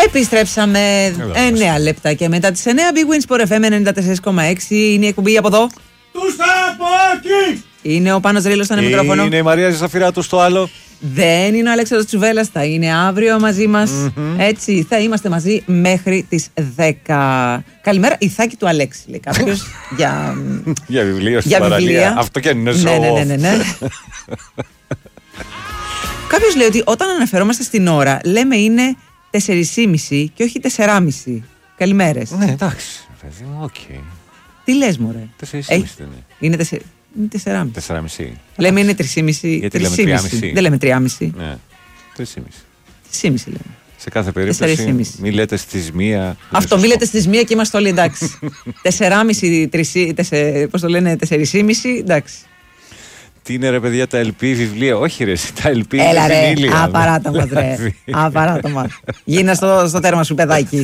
Επιστρέψαμε 9 λεπτά και μετά τις 9. Big Win Sport FM 94,6 είναι η εκπομπή από εδώ. Τους Ταπάκης! Είναι ο Πάνος Ρήλος στο μικρόφωνο. Είναι η Μαρία Ζαφυράτου στο άλλο. Δεν είναι ο Αλέξανδρος Τσουβέλλας, θα είναι αύριο μαζί μας. Έτσι, θα είμαστε μαζί μέχρι τις 10. Καλημέρα, Ιθάκη του Αλέξη, λέει κάποιος. Για βιβλίο στην παραλία. Αυτό και είναι ζώο. Ναι. Κάποιος λέει ότι όταν αναφερόμαστε στην ώρα, λέμε είναι 4,5 και όχι 4,5. Καλημέρες. Ναι, εντάξει, παιδί μου, οκ. Τι λες, μωρέ? 4,5 είναι 4,5. 4,5. Λέμε είναι 3,5. Γιατί λέμε 3,5. Δεν λέμε 3,5. Ναι, 3,5. 3,5 λέμε. Σε κάθε περίπτωση, μη λέτε στις 1. Αυτό, μη λέτε στις 1 και είμαστε όλοι εντάξει. 4,5, πώς το λένε, 4,5, εντάξει. Τι είναι ρε παιδιά τα LP βιβλία? Όχι ρε, τα LP έλα ρε, βιβλία. απαράτα μας ρε. Απαράτα μας. Γίνα στο τέρμα σου παιδάκι.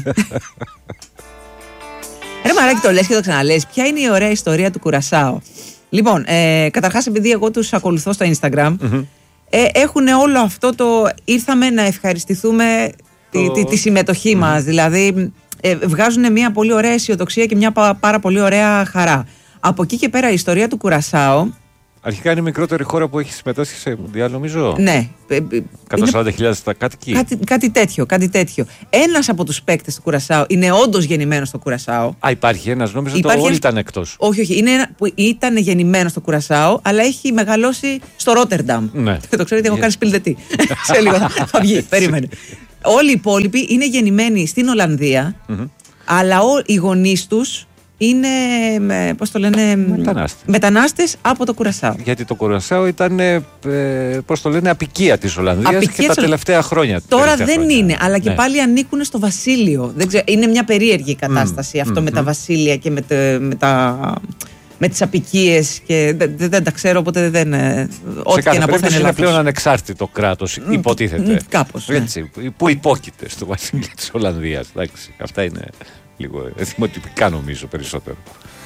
Ρε Μαράκι, το λες και το ξαναλες. Ποια είναι η ωραία ιστορία του Κουρασάο? Λοιπόν, καταρχάς επειδή εγώ τους ακολουθώ στο Instagram, έχουν όλο αυτό το ήρθαμε να ευχαριστηθούμε τη συμμετοχή μας. Δηλαδή βγάζουν μια πολύ ωραία αισιοδοξία και μια πάρα πολύ ωραία χαρά. Από εκεί και πέρα η ιστορία του Κουρασάο. Αρχικά είναι η μικρότερη χώρα που έχει συμμετάσχει σε μουντιάλ, νομίζω. Ναι. 140.000 κάτοικοι. Κάτι τέτοιο. Ένας από τους παίκτες του Κουρασάο είναι όντως γεννημένος στο Κουρασάο. Α, υπάρχει ένας, νόμιζα ότι όλοι ήταν εκτός. Όχι. Είναι ένα που ήταν γεννημένος στο Κουρασάο, αλλά έχει μεγαλώσει στο Ρότερνταμ. Ναι. Το ξέρετε, έχω κάνει σπιλδετή. Σε λίγο θα βγει. Περίμενε. Όλοι οι υπόλοιποι είναι γεννημένοι στην Ολλανδία, αλλά οι γονείς τους είναι, πώς το λένε, μετανάστες από το Κουρασάο. Γιατί το Κουρασάο ήταν, πώς το λένε, απικία της Ολλανδίας και τα τελευταία χρόνια. Τώρα δεν είναι, αλλά και πάλι ανήκουν στο βασίλειο. Δεν ξέρω, είναι μια περίεργη κατάσταση αυτό με τα βασίλεια και με τις απικίες και δεν τα ξέρω, οπότε δεν. Ό,τι και να πω θα είναι πλέον ανεξάρτητο κράτος, υποτίθεται. Κάπως. Έτσι, που υπόκειται στο βασίλειο της Ολλανδίας. Αυτά είναι λίγο εθιμοτυπικά νομίζω περισσότερο.